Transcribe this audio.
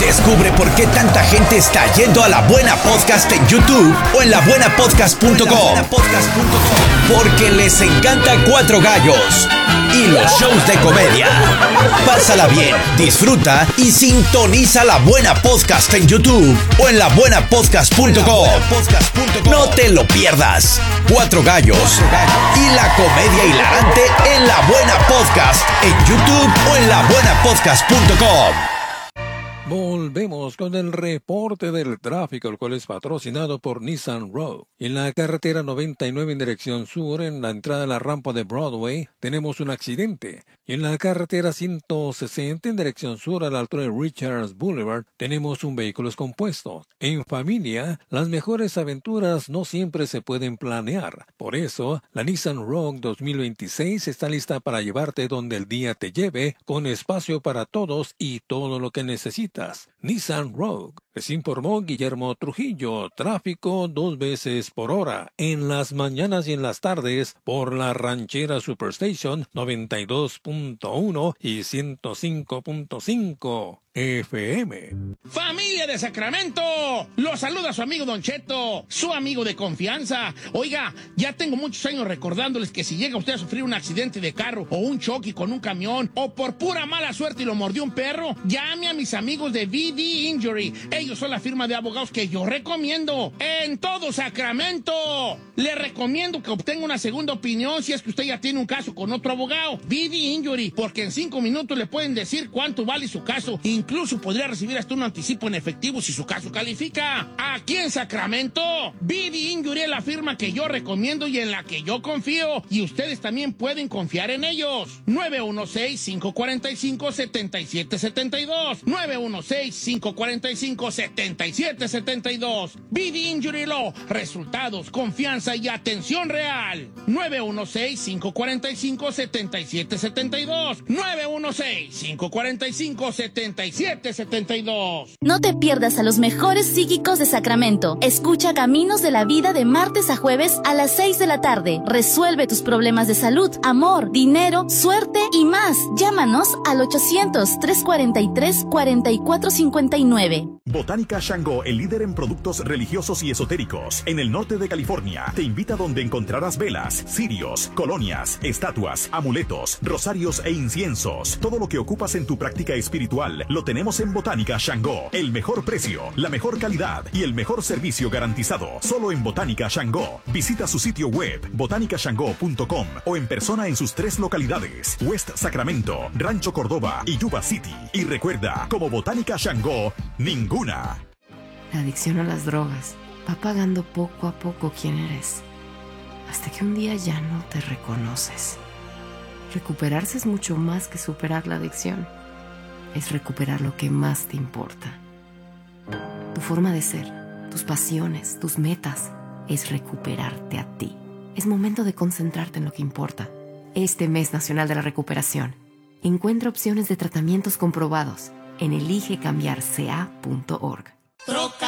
Descubre por qué tanta gente está yendo a La Buena Podcast en YouTube o en labuenapodcast.com. Porque les encanta Cuatro Gallos y los shows de comedia. Pásala bien, disfruta y sintoniza La Buena Podcast en YouTube o en labuenapodcast.com. No te lo pierdas. Cuatro Gallos y la comedia hilarante en La Buena Podcast en YouTube o en labuenapodcast.com. Volvemos con el reporte del tráfico, el cual es patrocinado por Nissan Rogue. En la carretera 99 en dirección sur, en la entrada de la rampa de Broadway, tenemos un accidente. Y en la carretera 160 en dirección sur, a la altura de Richards Boulevard, tenemos un vehículo descompuesto. En familia, las mejores aventuras no siempre se pueden planear. Por eso, la Nissan Rogue 2026 está lista para llevarte donde el día te lleve, con espacio para todos y todo lo que necesitas. Nissan Rogue. Les informó Guillermo Trujillo. Tráfico 2 veces por hora, en las mañanas y en las tardes, por la Ranchera Superstation 92.1 y 105.5 FM. ¡Familia de Sacramento! Los saluda su amigo Don Cheto, su amigo de confianza. Oiga, ya tengo muchos años recordándoles que si llega usted a sufrir un accidente de carro o un choque con un camión o por pura mala suerte y lo mordió un perro, llame a mis amigos de VD Injury. Ellos son la firma de abogados que yo recomiendo en todo Sacramento. Le recomiendo que obtenga una segunda opinión si es que usted ya tiene un caso con otro abogado. VD Injury, porque en 5 minutos le pueden decir cuánto vale su caso. Incluso podría recibir hasta un anticipo en efectivo si su caso califica. Aquí en Sacramento, VD Injury es la firma que yo recomiendo y en la que yo confío. Y ustedes también pueden confiar en ellos. 916-545-7772. 916-545-7772. VD Injury Law. Resultados, confianza y atención real. 916-545-7772. 916-545-7772. No te pierdas a los mejores psíquicos de Sacramento. Escucha Caminos de la Vida de martes a jueves a las 6 de la tarde. Resuelve tus problemas de salud, amor, dinero, suerte y más. Llámanos al 800-343-4459. Botánica Shango, el líder en productos religiosos y esotéricos en el norte de California, te invita donde encontrarás velas, cirios, colonias, estatuas, amuletos, rosarios e inciensos. Todo lo que ocupas en tu práctica espiritual lo tenemos en Botánica Shango. El mejor precio, la mejor calidad y el mejor servicio garantizado. Solo en Botánica Shango. Visita su sitio web botanicashango.com o en persona en sus 3 localidades: West Sacramento, Rancho Cordova y Yuba City. Y recuerda, como Botánica Shango, ninguna. La adicción a las drogas va pagando poco a poco quién eres, hasta que un día ya no te reconoces. Recuperarse es mucho más que superar la adicción. Es recuperar lo que más te importa. Tu forma de ser, tus pasiones, tus metas, es recuperarte a ti. Es momento de concentrarte en lo que importa. Este mes nacional de la recuperación, encuentra opciones de tratamientos comprobados en eligecambiarca.org.